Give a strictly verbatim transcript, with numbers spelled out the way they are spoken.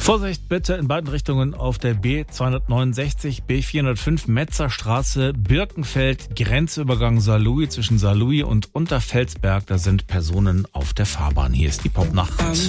Vorsicht bitte in beiden Richtungen auf der B zweihundertneunundsechzig, B vierhundertfünf, Metzerstraße, Birkenfeld, Grenzübergang Saarlouis zwischen Saarlouis und Unterfelsberg. Da sind Personen auf der Fahrbahn. Hier ist die Popnacht.